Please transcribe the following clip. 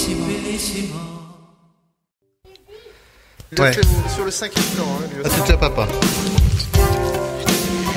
Ouais. Sur le 5e temps. Hein, À tout à papa.